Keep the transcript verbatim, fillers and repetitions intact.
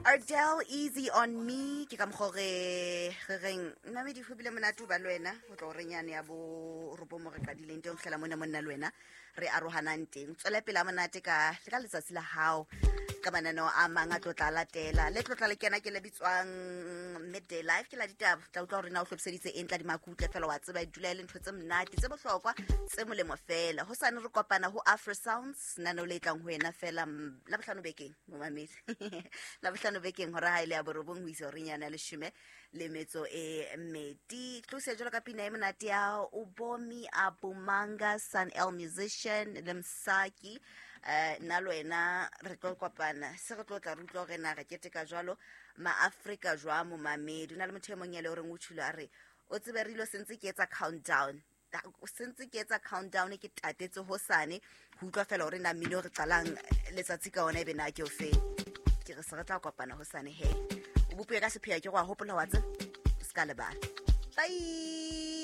Ardell, easy on me. Ke ka mo re reng nna me di fubile monatu ba lwena go tlo re nyane ya bo robo mo re ka dileng teng fela mona monna lwena re arohanang teng tswela pela monate ka le ka letsatsi la hao ka manano a manga tlotla latela le tlotla le kena ke le bitswang midday life ke la ditaba tla utlwa re na o hlopseditse entla di makutle fela wa tseba dula le ntho tse mnate tse bohlokwa tse molemo fela ho sane re kopana ho Afro Sounds nano le tlang ho ena fela la bohlano bekeng mo mamedi la bohlano bekeng hora ha ile ya borobong ho isa re nyana le shime le metso e medi tlose jolo ka pina e monate ya Ubomi Abumanga Sun El musician le Msaki eh nna lwena re tlo kopana se re tlo tla re utlwa re na re keteka jwalo ma Africa jwa mo mamedi na le motho mong ya le re ngutshula a re o tsebe re lo sentse ke etsa countdown o sentse ke etsa countdown ke tatetse hosane ho utlwa fela hore na mmino re qalang letsatsi ka ona e be na ke o fe ke re se re tla kopana hosane he o bopuye ka sephea ke go a hopola wa tse ska lebala bye.